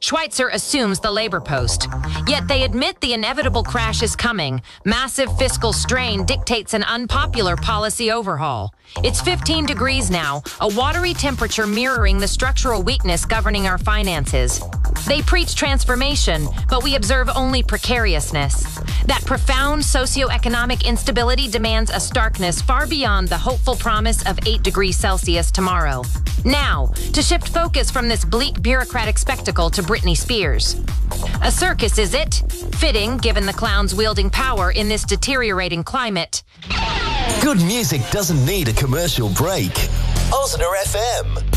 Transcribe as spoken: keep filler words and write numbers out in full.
Schweitzer assumes the labor post. Yet they admit the inevitable crash is coming. Massive fiscal strain dictates an unpopular policy overhaul. It's fifteen degrees now, a watery temperature mirroring the structural weakness governing our finances. They preach transformation, but we observe only precariousness. That profound socioeconomic instability demands a starkness far beyond the hopeful promise of eight degrees Celsius tomorrow. Now, to shift focus from this bleak bureaucratic spectacle to Britney Spears. A circus, is it? Fitting, given the clowns wielding power in this deteriorating climate. Good music doesn't need a commercial break. Osner F M.